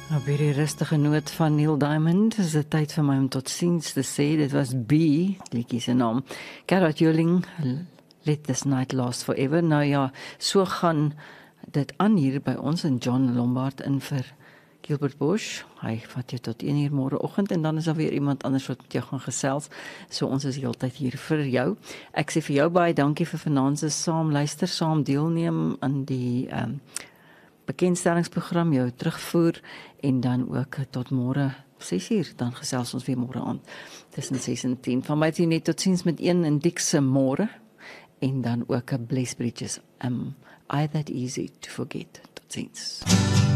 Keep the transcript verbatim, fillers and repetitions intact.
Op hierdie rustige noot van Neil Diamond is dit tyd vir my om tot ziens te sê. Dit was B, liedjie se naam. Gerard Joling, Let This Night Last Forever. Nou ja, so gaan dit aan hier by ons en John Lombard in vir Gilbert Bush. Hy vat jou tot een uur môreoggend en dan is daar weer iemand anders wat met jou gaan gesels. So ons is heeltyd hier vir jou. Ek sê vir jou baie dankie vir vanaand se saam luister, saam deelneem aan die um, bekendstellingsprogram, jou terugvoer en dan ook tot môre ses uur, dan gesels ons weer môre aand tussen ses en tien. Van my net tot ziens met een in Dikse môre en dan ook 'n Bless Bridges. Um, I that easy to forget. Tot ziens.